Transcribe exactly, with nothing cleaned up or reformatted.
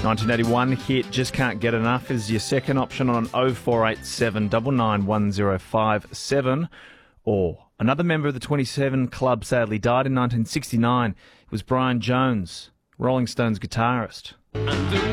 nineteen eighty-one hit Just Can't Get Enough is your second option on oh four eight seven, nine nine one oh five seven. Or another member of the twenty-seven Club sadly died in nineteen sixty-nine. It was Brian Jones, Rolling Stones guitarist. Under